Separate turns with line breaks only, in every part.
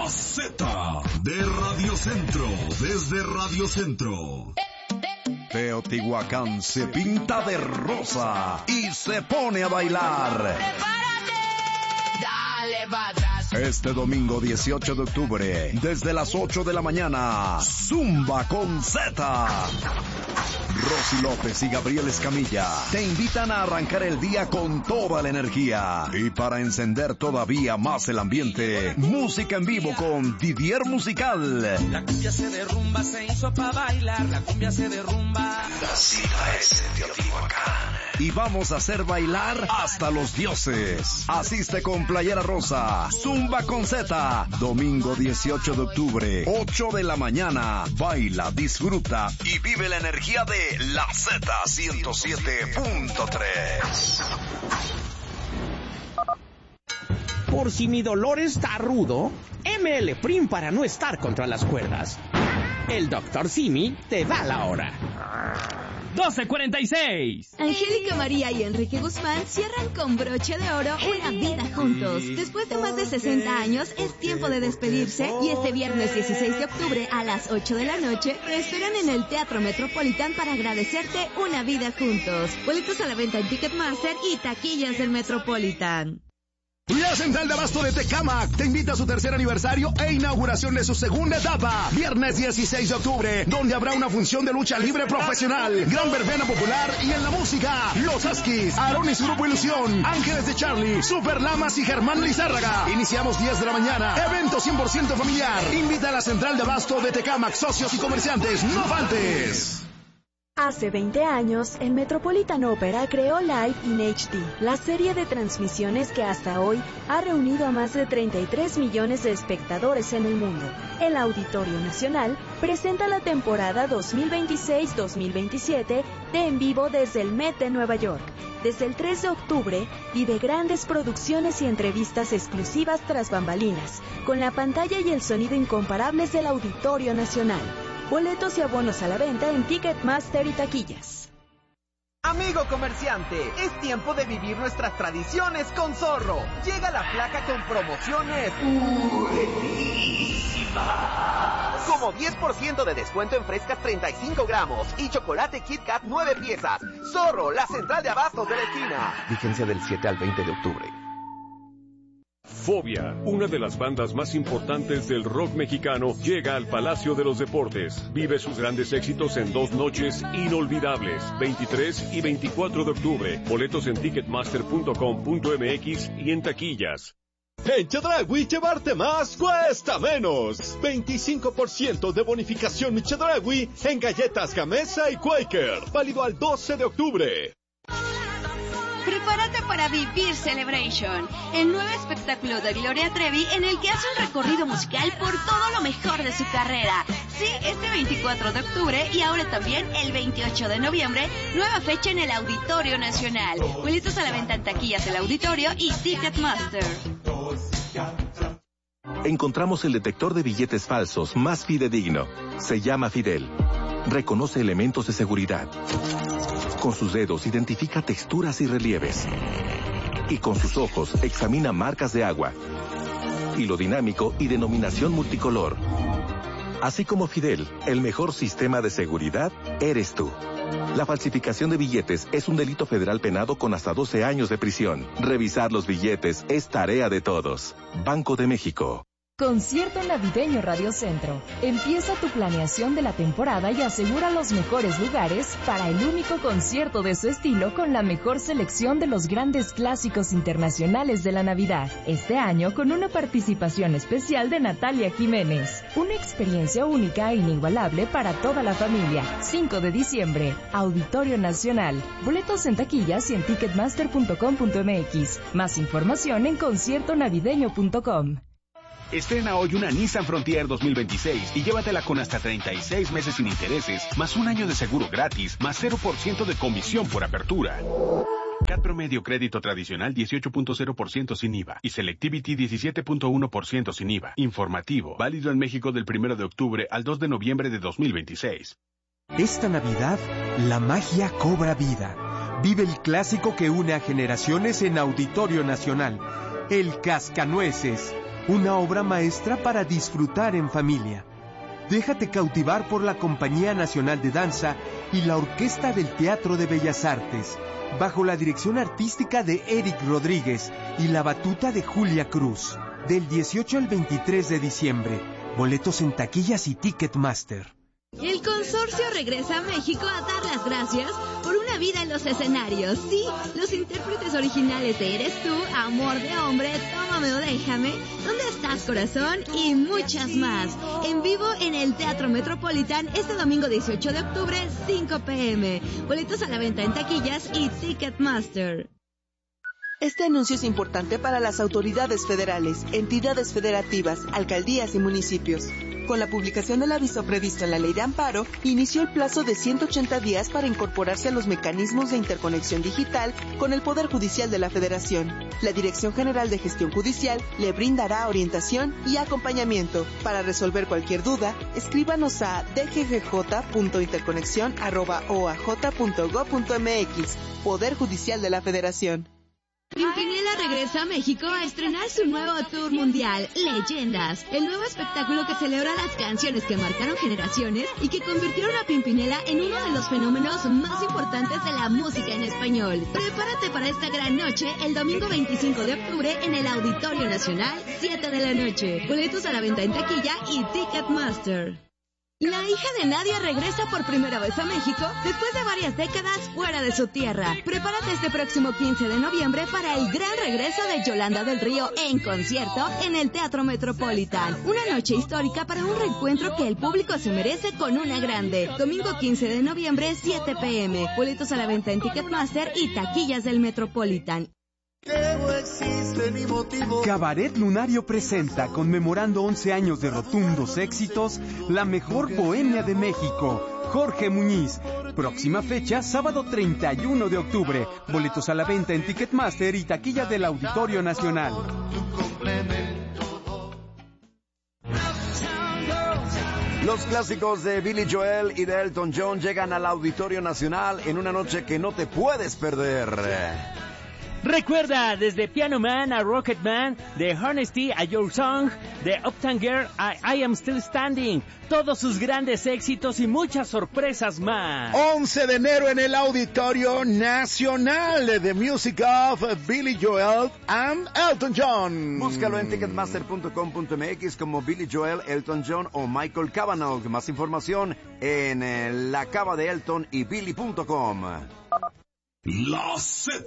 La Z de Radio Centro, desde Radio Centro.
Teotihuacán se pinta de rosa y se pone a bailar. Este domingo 18 de octubre, desde las 8 de la mañana, Zumba con Z. Rosy López y Gabriel Escamilla te invitan a arrancar el día con toda la energía. Y para encender todavía más el ambiente, música en vivo con Didier Musical.
La cumbia se derrumba, se hizo pa' bailar, la cumbia se derrumba.
La cita es en Teotihuacán.
Y vamos a hacer bailar hasta los dioses. Asiste con playera rosa. Zumba con Z. Domingo 18 de octubre, 8 de la mañana. Baila, disfruta y vive la energía de la Z 107.3.
Por si mi dolor está rudo, ML Prim para no estar contra las cuerdas. El Dr. Simi te da la hora.
12:46.
Angélica María y Enrique Guzmán cierran con broche de oro una vida juntos. Después de más de 60 años, es tiempo de despedirse y este viernes 16 de octubre a las 8 de la noche te esperan en el Teatro Metropolitan para agradecerte una vida juntos. Boletos a la venta en Ticketmaster y taquillas del Metropolitan.
La Central de Abasto de Tecámac te invita a su tercer aniversario e inauguración de su segunda etapa. Viernes 16 de octubre, donde habrá una función de lucha libre profesional, gran verbena popular y en la música, Los Huskies, Aarón y su grupo Ilusión, Ángeles de Charlie, Super Lamas y Germán Lizárraga. Iniciamos 10 de la mañana. Evento 100% familiar. Invita a la Central de Abasto de Tecámac, socios y comerciantes. ¡No faltes!
Hace 20 años, el Metropolitan Opera creó Live in HD, la serie de transmisiones que hasta hoy ha reunido a más de 33 millones de espectadores en el mundo. El Auditorio Nacional presenta la temporada 2026-2027 de En Vivo desde el Met de Nueva York. Desde el 3 de octubre, vive grandes producciones y entrevistas exclusivas tras bambalinas, con la pantalla y el sonido incomparables del Auditorio Nacional. Boletos y abonos a la venta en Ticketmaster y taquillas.
Amigo comerciante, es tiempo de vivir nuestras tradiciones con Zorro. Llega la flaca con promociones buenísimas. Como 10% de descuento en frescas 35 gramos y chocolate Kit Kat 9 piezas. Zorro, la central de abastos de la esquina. Vigencia del 7 al 20 de octubre.
Fobia, una de las bandas más importantes del rock mexicano, llega al Palacio de los Deportes. Vive sus grandes éxitos en 2 noches inolvidables, 23 y 24 de octubre. Boletos en ticketmaster.com.mx y en taquillas.
En Chedraui llevarte más cuesta menos. 25% de bonificación Chedraui en galletas Gamesa y Quaker. Válido al 12 de octubre.
Prepárate para vivir Celebration, el nuevo espectáculo de Gloria Trevi en el que hace un recorrido musical por todo lo mejor de su carrera. Sí, este 24 de octubre y ahora también el 28 de noviembre, nueva fecha en el Auditorio Nacional. Boletos a la venta en taquillas del Auditorio y Ticketmaster.
Encontramos el detector de billetes falsos más fidedigno. Se llama Fidel. Reconoce elementos de seguridad. Con sus dedos identifica texturas y relieves. Y con sus ojos examina marcas de agua. Hilo dinámico y denominación multicolor. Así como Fidel, el mejor sistema de seguridad eres tú. La falsificación de billetes es un delito federal penado con hasta 12 años de prisión. Revisar los billetes es tarea de todos. Banco de México.
Concierto navideño Radio Centro. Empieza tu planeación de la temporada y asegura los mejores lugares para el único concierto de su estilo con la mejor selección de los grandes clásicos internacionales de la Navidad. Este año con una participación especial de Natalia Jiménez. Una experiencia única e inigualable para toda la familia. 5 de diciembre, Auditorio Nacional. Boletos en taquillas y en ticketmaster.com.mx. Más información en conciertonavideño.com.
Estrena hoy una Nissan Frontier 2026 y llévatela con hasta 36 meses sin intereses, más un año de seguro gratis, más 0% de comisión por apertura. CAT promedio crédito tradicional 18.0% sin IVA y Selectivity 17.1% sin IVA. Informativo, válido en México del 1 de octubre al 2 de noviembre de 2026.
Esta Navidad, la magia cobra vida. Vive el clásico que une a generaciones en Auditorio Nacional, el Cascanueces. una obra maestra para disfrutar en familia. Déjate cautivar por la Compañía Nacional de Danza y la Orquesta del Teatro de Bellas Artes, bajo la dirección artística de Eric Rodríguez y la batuta de Julia Cruz. Del 18 al 23 de diciembre. Boletos en taquillas y Ticketmaster.
El consorcio regresa a México a dar las gracias por una vida en los escenarios. Sí, los intérpretes originales de Eres Tú, Amor de Hombre, Tómame o Déjame, ¿Dónde estás, corazón? Y muchas más. En vivo en el Teatro Metropolitan este domingo 18 de octubre, 5 p.m. Boletos a la venta en taquillas y Ticketmaster.
Este anuncio es importante para las autoridades federales, entidades federativas, alcaldías y municipios. Con la publicación del aviso previsto en la Ley de Amparo, inició el plazo de 180 días para incorporarse a los mecanismos de interconexión digital con el Poder Judicial de la Federación. La Dirección General de Gestión Judicial le brindará orientación y acompañamiento. Para resolver cualquier duda, escríbanos a dggj.interconexion@oaj.gov.mx. Poder Judicial de la Federación.
Pimpinela regresa a México a estrenar su nuevo tour mundial, Leyendas, el nuevo espectáculo que celebra las canciones que marcaron generaciones y que convirtieron a Pimpinela en uno de los fenómenos más importantes de la música en español. Prepárate para esta gran noche el domingo 25 de octubre en el Auditorio Nacional, 7 de la noche. Boletos a la venta en taquilla y Ticketmaster. La hija de Nadia regresa por primera vez a México después de varias décadas fuera de su tierra. Prepárate este próximo 15 de noviembre para el gran regreso de Yolanda del Río en concierto en el Teatro Metropolitan. Una noche histórica para un reencuentro que el público se merece con una grande. Domingo 15 de noviembre, 7 p.m. Boletos a la venta en Ticketmaster y taquillas del Metropolitan.
Cabaret Lunario presenta, conmemorando 11 años de rotundos éxitos, la mejor bohemia de México, Jorge Muñiz. Próxima fecha, sábado 31 de octubre. Boletos a la venta en Ticketmaster y taquilla del Auditorio Nacional.
Los clásicos de Billy Joel y de Elton John llegan al Auditorio Nacional en una noche que no te puedes perder.
Recuerda, desde Piano Man a Rocket Man, de Honesty a Your Song, de Uptown Girl a I Am Still Standing, todos sus grandes éxitos y muchas sorpresas más.
11 de enero en el Auditorio Nacional, The Music of Billy Joel and Elton John.
Búscalo en ticketmaster.com.mx como Billy Joel, Elton John o Michael Cavanaugh. Más información en la cava de Elton y Billy.com.
La Z.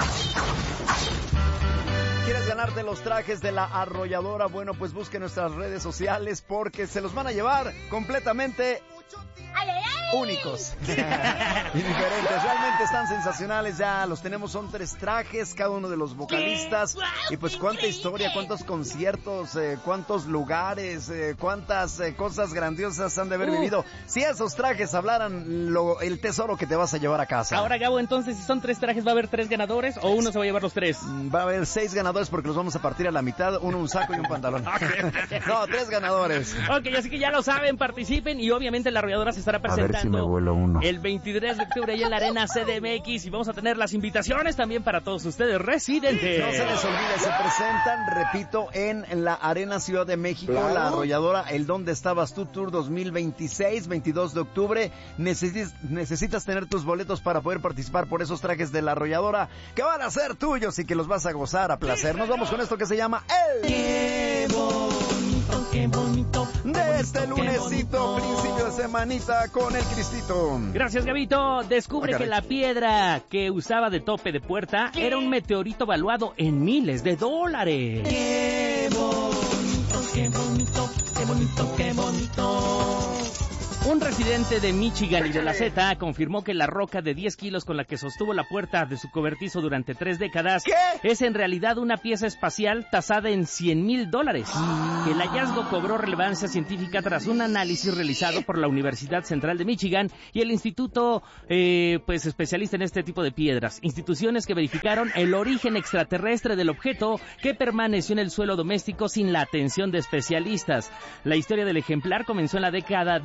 ¿Quieres ganarte los trajes de la arrolladora? Bueno, pues busque nuestras redes sociales porque se los van a llevar completamente únicos y diferentes. Realmente están sensacionales, ya los tenemos, son 3 trajes cada uno de los vocalistas. Y pues cuánta historia, cuántos conciertos, cuántos lugares, cuántas cosas grandiosas han de haber vivido. Si esos trajes hablaran el tesoro que te vas a llevar a casa.
Ahora, Gabo, entonces si son 3 trajes, ¿va a haber 3 ganadores o uno se va a llevar los 3?
Va a haber 6 ganadores porque los vamos a partir a la mitad, uno un saco y un pantalón. No, 3 ganadores.
Ok, así que ya lo saben, participen y obviamente la arrolladora se estará presentando el 23 de octubre allá en la Arena CDMX y vamos a tener las invitaciones también para todos ustedes residentes.
No se les olvide, se presentan, repito, en la Arena Ciudad de México, la arrolladora, el Dónde Estabas Tú Tour 2026, 22 de octubre. Necesitas tener tus boletos para poder participar por esos trajes de la arrolladora que van a ser tuyos y que los vas a gozar a placer. Nos vamos con esto que se llama
Qué bonito, qué bonito.
De este lunesito, principio de semanita con el Cristito.
Gracias, Gabito. Descubre que la piedra que usaba de tope de puerta era un meteorito valuado en miles de dólares.
Qué bonito, qué bonito, qué bonito, qué bonito.
Un residente de Michigan y de la Z confirmó que la roca de 10 kilos con la que sostuvo la puerta de su cobertizo durante 3 décadas es en realidad una pieza espacial tasada en $100,000. El hallazgo cobró relevancia científica tras un análisis realizado por la Universidad Central de Michigan y el instituto especialista en este tipo de piedras. Instituciones que verificaron el origen extraterrestre del objeto que permaneció en el suelo doméstico sin la atención de especialistas. La historia del ejemplar comenzó en la década de 1950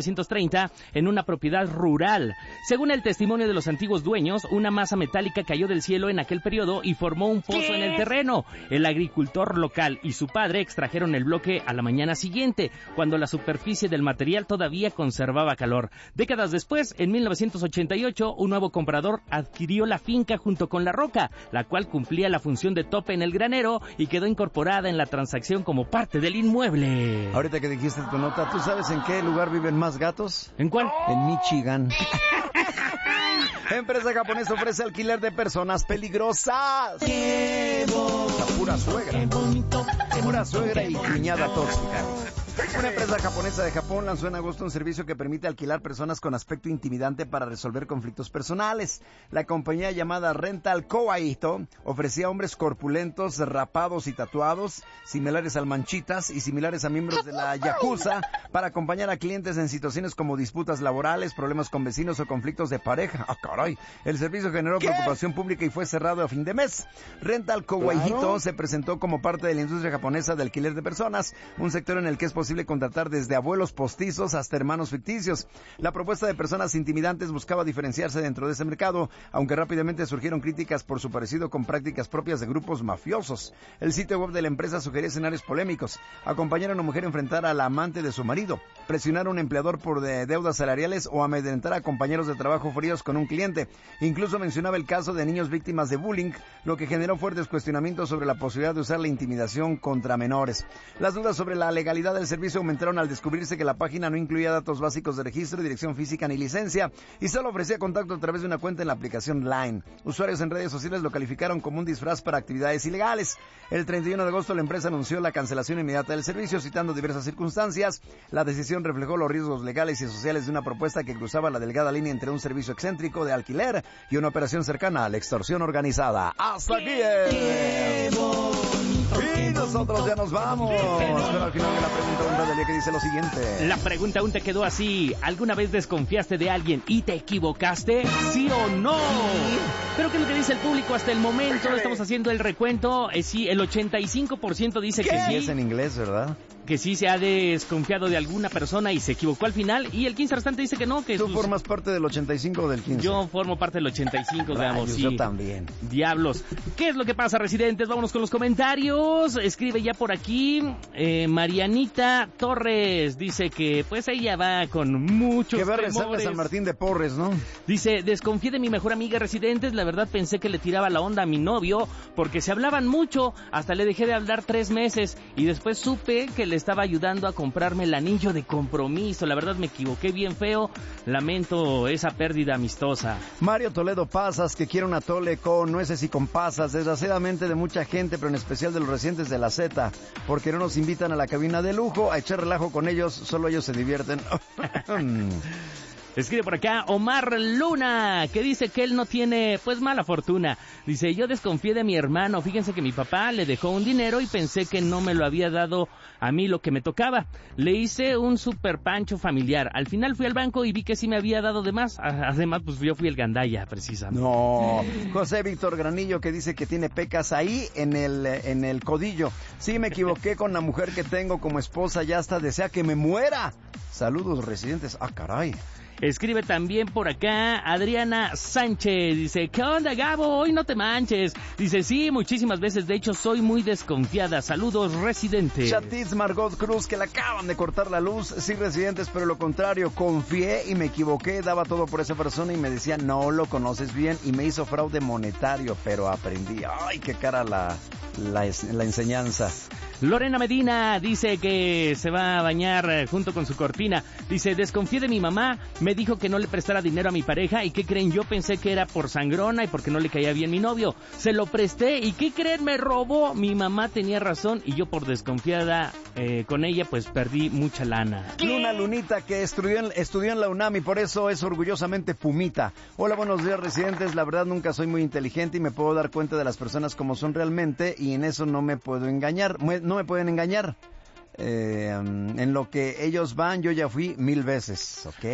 1930 en una propiedad rural. Según el testimonio de los antiguos dueños, una masa metálica cayó del cielo en aquel periodo y formó un pozo en el terreno. El agricultor local y su padre extrajeron el bloque a la mañana siguiente, cuando la superficie del material todavía conservaba calor. Décadas después, en 1988, un nuevo comprador adquirió la finca junto con la roca, la cual cumplía la función de tope en el granero y quedó incorporada en la transacción como parte del inmueble.
Ahorita que dijiste tu nota, ¿tú sabes en qué lugar viven más gatos?
¿En cuál?
En Michigan. Empresa japonesa ofrece alquiler de personas peligrosas. La pura suegra. Pura suegra y cuñada tóxica. Una empresa japonesa de Japón lanzó en agosto un servicio que permite alquilar personas con aspecto intimidante para resolver conflictos personales. La compañía llamada Rental Kawaito ofrecía hombres corpulentos, rapados y tatuados, similares al Manchitas y similares a miembros de la Yakuza, para acompañar a clientes en situaciones como disputas laborales, problemas con vecinos o conflictos de pareja. ¡Ah, caray! El servicio generó preocupación pública y fue cerrado a fin de mes. Rental Kawaito se presentó como parte de la industria japonesa de alquiler de personas, un sector en el que es posible contratar desde abuelos postizos hasta hermanos ficticios. La propuesta de personas intimidantes buscaba diferenciarse dentro de ese mercado, aunque rápidamente surgieron críticas por su parecido con prácticas propias de grupos mafiosos. El sitio web de la empresa sugería escenarios polémicos: acompañar a una mujer a enfrentar a la amante de su marido, presionar a un empleador por deudas salariales o amedrentar a compañeros de trabajo fríos con un cliente. Incluso mencionaba el caso de niños víctimas de bullying, lo que generó fuertes cuestionamientos sobre la posibilidad de usar la intimidación contra menores. Las dudas sobre la legalidad del servicio aumentaron al descubrirse que la página no incluía datos básicos de registro, dirección física ni licencia, y solo ofrecía contacto a través de una cuenta en la aplicación Line. Usuarios en redes sociales lo calificaron como un disfraz para actividades ilegales. El 31 de agosto la empresa anunció la cancelación inmediata del servicio, citando diversas circunstancias. La decisión reflejó los riesgos legales y sociales de una propuesta que cruzaba la delgada línea entre un servicio excéntrico de alquiler y una operación cercana a la extorsión organizada. ¡Hasta aquí! Y nosotros ya nos vamos. Pero al final de la pregunta del día, que dice lo siguiente.
La pregunta aún te quedó así: ¿alguna vez desconfiaste de alguien y te equivocaste? ¿Sí o no? Pero ¿qué es lo que dice el público hasta el momento? Estamos haciendo el recuento. Sí, el 85% dice que sí.
Es en inglés, ¿verdad?
Que sí se ha desconfiado de alguna persona y se equivocó al final, y el 15 restante dice que no. Que
¿Tú formas parte del 85 o del 15?
Yo formo parte del 85, veamos. Sí.
Yo también.
Diablos. ¿Qué es lo que pasa, residentes? Vámonos con los comentarios. Escribe ya por aquí Marianita Torres. Dice que pues ella va con muchos
que va a rezarle
temores.
a San Martín de Porres, ¿no?
Dice: desconfié de mi mejor amiga, residentes. La verdad pensé que le tiraba la onda a mi novio porque se hablaban mucho. Hasta le dejé de hablar 3 meses y después supe que le estaba ayudando a comprarme el anillo de compromiso. La verdad me equivoqué bien feo. Lamento esa pérdida amistosa.
Mario Toledo Pasas, que quiere un atole con nueces y con pasas. Desgraciadamente de mucha gente, pero en especial de los residentes de la Z, porque no nos invitan a la cabina de lujo a echar relajo con ellos. Solo ellos se divierten.
Escribe por acá Omar Luna, que dice que él no tiene pues mala fortuna. Dice: yo desconfié de mi hermano. Fíjense que mi papá le dejó un dinero y pensé que no me lo había dado a mí lo que me tocaba. Le hice un super pancho familiar. Al final fui al banco y vi que sí me había dado de más. Además, pues yo fui el gandalla, precisamente.
No. José Víctor Granillo, que dice que tiene pecas ahí en el codillo. Sí, me equivoqué con la mujer que tengo como esposa. Ya hasta desea que me muera. Saludos, residentes. Ah, caray.
Escribe también por acá Adriana Sánchez. Dice: ¿qué onda, Gabo? Hoy no te manches. Dice: sí, muchísimas veces. De hecho, soy muy desconfiada. Saludos, residentes.
Chatiz Margot Cruz, que le acaban de cortar la luz. Sí, residentes, pero lo contrario. Confié y me equivoqué. Daba todo por esa persona y me decía: no lo conoces bien. Y me hizo fraude monetario, pero aprendí. Ay, qué cara la enseñanza.
Lorena Medina dice que se va a bañar junto con su cortina. Dice: desconfié de mi mamá, me dijo que no le prestara dinero a mi pareja. ¿Y qué creen? Yo pensé que era por sangrona y porque no le caía bien mi novio. Se lo presté y ¿qué creen? Me robó. Mi mamá tenía razón y yo por desconfiada con ella pues perdí mucha lana.
Luna Lunita, que estudió en la UNAM y por eso es orgullosamente pumita. Hola, buenos días, residentes. La verdad nunca soy muy inteligente y me puedo dar cuenta de las personas como son realmente, y en eso no me puedo engañar. No me pueden engañar. En lo que ellos van, yo ya fui 1000 veces, ¿ok?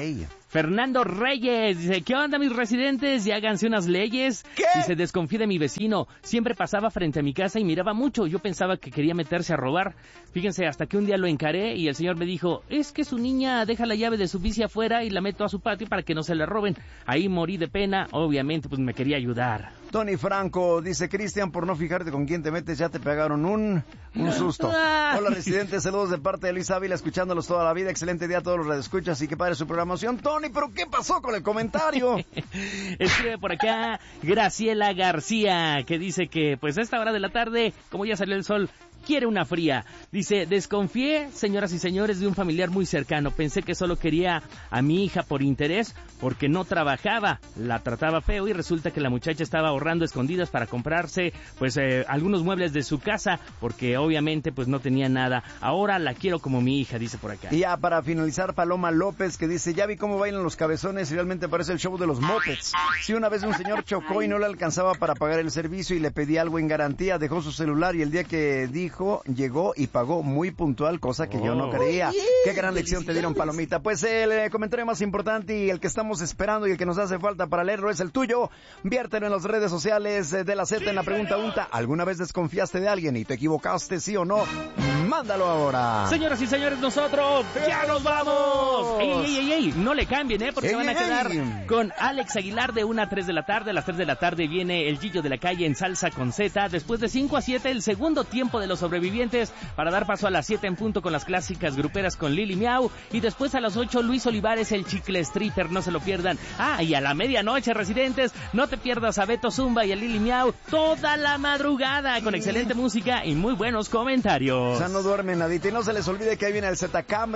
Fernando Reyes dice, ¿qué onda mis residentes? Y háganse unas leyes.
¿Qué?
Dice, desconfíe de mi vecino. Siempre pasaba frente a mi casa y miraba mucho. Yo pensaba que quería meterse a robar. Fíjense, hasta que un día lo encaré y el señor me dijo, es que su niña deja la llave de su bici afuera y la meto a su patio para que no se la roben. Ahí morí de pena. Obviamente, pues me quería ayudar.
Tony Franco dice, Cristian, por no fijarte con quién te metes, ya te pegaron un susto. Hola, residentes, saludos de parte de Luis Ávila, escuchándolos toda la vida. Excelente día a todos los radioescuchas y que padre su programación. Tony, ¿pero qué pasó con el comentario?
Escribe por acá Graciela García, que dice que pues a esta hora de la tarde, como ya salió el sol, quiere una fría. Dice, desconfié, señoras y señores, de un familiar muy cercano. Pensé que solo quería a mi hija por interés, porque no trabajaba. La trataba feo y resulta que la muchacha estaba ahorrando escondidas para comprarse, pues, algunos muebles de su casa, porque obviamente, pues, no tenía nada. Ahora la quiero como mi hija, dice por acá.
Y ya para finalizar, Paloma López, que dice, ya vi cómo bailan los cabezones y realmente parece el show de los mopeds. Si una vez un señor chocó y no le alcanzaba para pagar el servicio y le pedía algo en garantía, dejó su celular y el día que llegó y pagó muy puntual, cosa que yo no creía. Qué gran lección te dieron, Palomita. Pues el comentario más importante y el que estamos esperando y el que nos hace falta para leerlo es el tuyo. Viértelo en las redes sociales de la Z en la pregunta UNTA. ¿Alguna vez desconfiaste de alguien y te equivocaste, sí o no? Mándalo ahora.
Señoras y señores, nosotros ya nos vamos. ¡Ey! No le cambien, porque van a quedar con Alex Aguilar de 1 a 3 de la tarde. A las 3 de la tarde viene el Gillo de la Calle en Salsa con Z. Después de 5 a 7, el segundo tiempo de los sobrevivientes, para dar paso a las 7 en punto con las clásicas gruperas con Lili Miau. Y después a las 8, Luis Olivares, el Chicle Stripper. No se lo pierdan. Y a la medianoche, residentes, no te pierdas a Beto Zumba y a Lili Miau toda la madrugada con excelente música y muy buenos comentarios.
O sea, no duermen nadita. Y no se les olvide que ahí viene el Z-Camp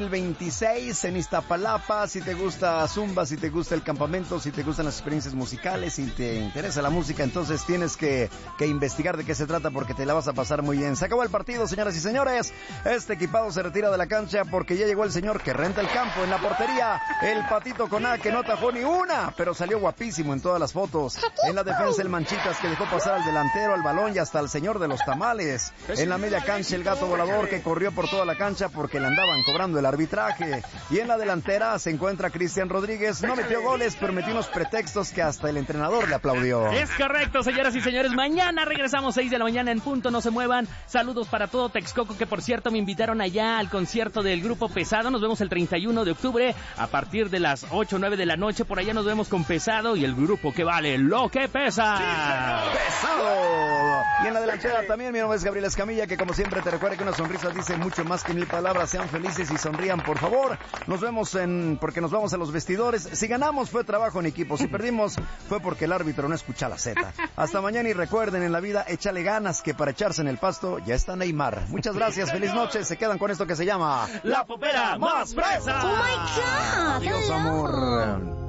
2026 en Iztapalapa. Si te gusta Zumba, si te gusta el campamento, si te gustan las experiencias musicales, si te interesa la música, entonces tienes que investigar de qué se trata porque te la vas a pasar muy bien. Se acabó el partido, señoras y señores. Este equipado se retira de la cancha porque ya llegó el señor que renta el campo. En la portería, el Patito Coná, que no atajó ni una, pero salió guapísimo en todas las fotos. En la defensa, el Manchitas, que dejó pasar al delantero, al balón y hasta al señor de los tamales. En la media cancha, el Gato Volador, que corrió por toda la cancha porque le andaban cobrando el arbitraje. Y en la delantera se encuentra Cristian Rodríguez. No metió goles, pero metió unos pretextos que hasta el entrenador le aplaudió.
Es correcto, señoras y señores. Mañana regresamos 6 de la mañana en punto. No se muevan. Saludos para todo Texcoco, que por cierto me invitaron allá al concierto del Grupo Pesado. Nos vemos el 31 de octubre a partir de las 8 o 9 de la noche. Por allá nos vemos con Pesado y el grupo que vale lo que pesa.
¡Sí, Pesado! Y en la delantera también, mi nombre es Gabriel Escamilla, que como siempre te recuerda que una sonrisa dice mucho más que 1000 palabras. Sean felices y sonrían, por favor. Nos vemos porque nos vamos a los vestidores. Si ganamos fue trabajo en equipo. Si perdimos fue porque el árbitro no escucha la Z. Hasta mañana y recuerden, en la vida échale ganas, que para echarse en el pasto ya está Neymar. Muchas gracias, feliz noche. Se quedan con esto que se llama
La Popera Más Fresa.
Oh my God.
Adiós, amor.